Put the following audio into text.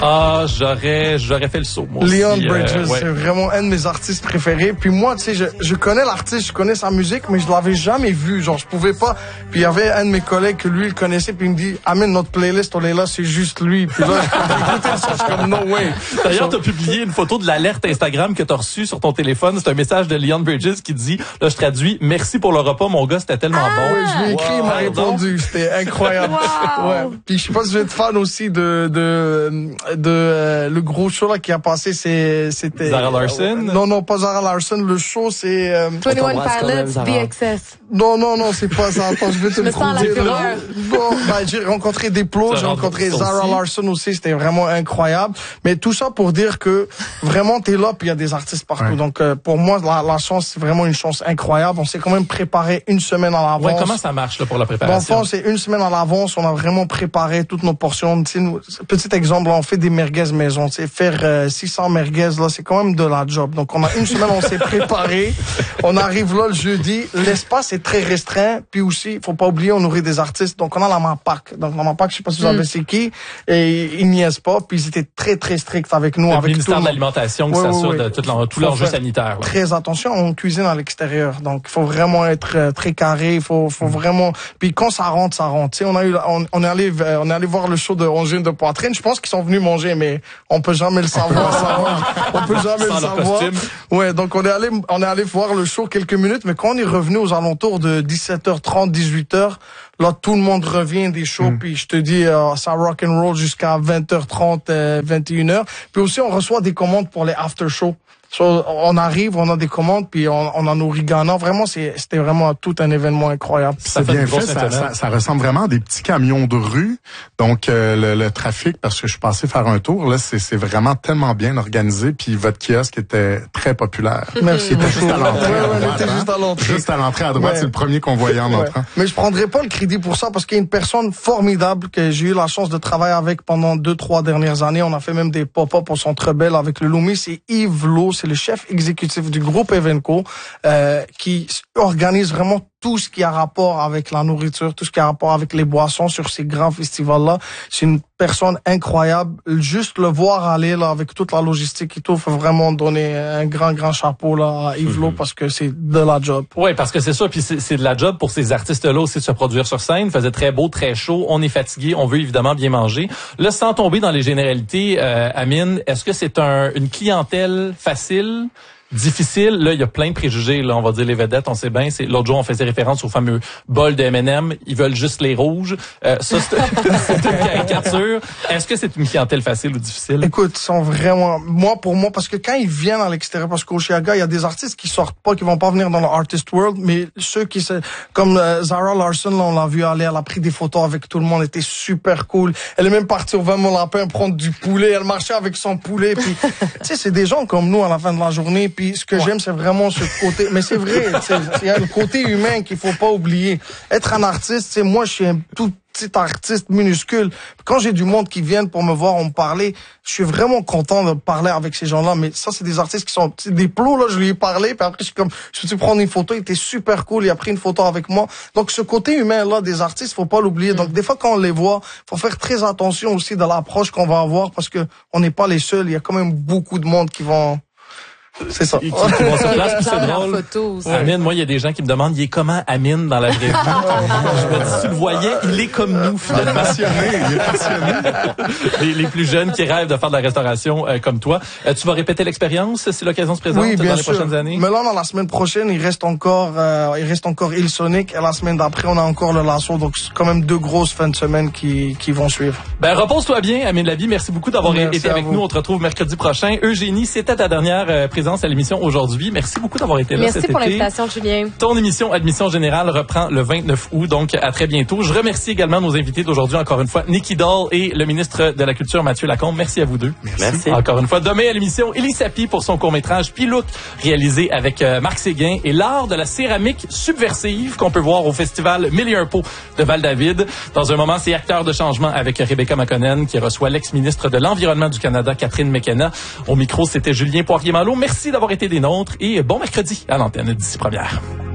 Ah, j'aurais fait le saut, moi Leon aussi, Bridges, ouais. c'est vraiment un de mes artistes préférés. Puis moi, tu sais, je connais l'artiste, je connais sa musique, mais je l'avais jamais vu. Genre, je pouvais pas. Puis il y avait un de mes collègues que lui, il connaissait, puis il me dit, amène notre playlist, on est là, c'est juste lui. Puis là, j'ai écouté ça, je suis comme, no way. D'ailleurs, t'as publié une photo de l'alerte Instagram que t'as reçue sur ton téléphone. C'est un message de Leon Bridges qui dit, là, je traduis, merci pour le repas, mon gars, c'était tellement bon. Oui, je lui ai écrit, il m'a répondu. C'était incroyable. Ouais. Puis je sais pas si vous êtes fan aussi de le gros show là qui a passé, c'était Zara Larsson? Non, pas Zara Larsson. Le show, c'est 21 Pilots, VXS. Non, c'est pas ça. Attends, je vais te le trouver. Bon, j'ai rencontré des plots, j'ai rencontré Zara Larsson aussi. C'était vraiment incroyable. Mais tout ça pour dire que vraiment t'es là, puis il y a des artistes partout. Ouais. Donc pour moi, la chance, c'est vraiment une chance incroyable. On s'est quand même préparé une semaine à l'avance. Ouais, comment ça marche là pour la préparation? Bon, c'est une semaine à l'avance. On a vraiment préparé toutes nos portions. Petit exemple, là, on fait des merguez maison. Faire 600 merguez, là, c'est quand même de la job. Donc, on a une semaine, on s'est préparé. On arrive là le jeudi. L'espace est très restreint. Puis aussi, faut pas oublier, on nourrit des artistes. Donc, on a la MAPAC. Donc, la MAPAC, je sais pas si vous savez c'est qui. Et ils niaisent pas. Puis, ils étaient très, très stricts avec nous. Le ministère de l'Alimentation qui s'assure de tout l'enjeu sanitaire. Là. Très attention, on cuisine à l'extérieur. Donc, il faut vraiment être très carré. Il faut vraiment... Puis, quand ça rentre, ça rentre. Tu sais, on est allé voir le show de Angine de Poitrine. Je pense qu'ils sont venus manger, mais on peut jamais le savoir. On peut jamais le savoir. Ouais, donc on est allé voir le show quelques minutes, mais quand on est revenu aux alentours de 17h30, 18h, là tout le monde revient des shows, puis je te dis ça rock and roll jusqu'à 20h30, 21h. Puis aussi on reçoit des commandes pour les after shows. On arrive, on a des commandes, puis on a nos riganants. Vraiment, c'était vraiment tout un événement incroyable. C'est bien fait, ça ressemble vraiment à des petits camions de rue. Donc, le trafic, parce que je suis passé faire un tour, là, c'est vraiment tellement bien organisé, puis votre kiosque était très populaire. Merci. Il était juste à l'entrée. Juste à l'entrée à droite, c'est le premier qu'on voyait en entrant. Mais je prendrai pas le crédit pour ça, parce qu'il y a une personne formidable que j'ai eu la chance de travailler avec pendant 2-3 dernières années. On a fait même des pop-up au Centre Bell avec le Loomis. C'est Yves Lowe. C'est le chef exécutif du groupe Evenco qui organise vraiment tout ce qui a rapport avec la nourriture, tout ce qui a rapport avec les boissons sur ces grands festivals-là. C'est une personne incroyable. Juste le voir aller là avec toute la logistique et tout, faut vraiment donner un grand chapeau là à Yves Lowe parce que c'est de la job. Oui, parce que c'est ça, puis c'est de la job pour ces artistes-là aussi de se produire sur scène. Il faisait très beau, très chaud, on est fatigué, on veut évidemment bien manger. Là, sans tomber dans les généralités, Amine, est-ce que c'est une clientèle facile? Difficile, là, il y a plein de préjugés, là, on va dire les vedettes, on sait bien, l'autre jour, on faisait référence au fameux bol de M&M, ils veulent juste les rouges. Ça, c'est une caricature. Est-ce que c'est une clientèle facile ou difficile? Écoute, ils sont vraiment, pour moi, parce que quand ils viennent à l'extérieur, parce qu'au Chiaga, il y a des artistes qui sortent pas, qui vont pas venir dans le artist world, mais ceux qui comme Zara Larsson, là, on l'a vu aller, elle a pris des photos avec tout le monde, elle était super cool. Elle est même partie au 20 Mon Lapin prendre du poulet, elle marchait avec son poulet, puis, tu sais, c'est des gens comme nous à la fin de la journée, puis ce que j'aime, c'est vraiment ce côté, mais c'est vrai, il y a le côté humain qu'il faut pas oublier. Être un artiste, c'est moi, je suis un tout petit artiste minuscule. Quand j'ai du monde qui viennent pour me voir, on me parler, je suis vraiment content de parler avec ces gens-là, mais ça, c'est des artistes qui sont des plots, là, je lui ai parlé, puis après, je suis comme, je peux prendre une photo, il était super cool, il a pris une photo avec moi. Donc, ce côté humain-là des artistes, faut pas l'oublier. Donc, des fois, quand on les voit, faut faire très attention aussi de l'approche qu'on va avoir, parce que on n'est pas les seuls, il y a quand même beaucoup de monde qui vont... C'est ça. Qui vont sur place, puis c'est drôle. Amine, moi, il y a des gens qui me demandent, il est comment Amine dans la vraie vie? Je me dis, si tu le voyais, il est comme nous, finalement. Il est passionné. Les plus jeunes qui rêvent de faire de la restauration comme toi. Tu vas répéter l'expérience si l'occasion se présente dans les prochaines années? Mais là, dans la semaine prochaine, il reste encore Il Sonic, et la semaine d'après, on a encore le Lasso. Donc, c'est quand même 2 grosses fins de semaine qui vont suivre. Ben, repose-toi bien, Amine Lavi. Merci beaucoup d'avoir été avec nous. On te retrouve mercredi prochain. Eugénie, c'était ta dernière présence à l'émission aujourd'hui. Merci beaucoup d'avoir été là cet été. Merci pour l'invitation, Julien. Ton émission Admission Générale reprend le 29 août, donc à très bientôt. Je remercie également nos invités d'aujourd'hui, encore une fois, Nicky Doll et le ministre de la Culture, Mathieu Lacombe. Merci à vous deux. Merci. Encore une fois, demain à l'émission, Élie Sapi pour son court-métrage Pilouk, réalisé avec Marc Séguin, et l'art de la céramique subversive qu'on peut voir au festival Mille et un pots de Val-David. Dans un moment, c'est Acteurs de changement avec Rebecca McConnell qui reçoit l'ex-ministre de l'Environnement du Canada, Catherine McKenna. Au micro, c'était Julien Poirier-Malo. Merci d'avoir été des nôtres et bon mercredi à l'antenne d'ici première.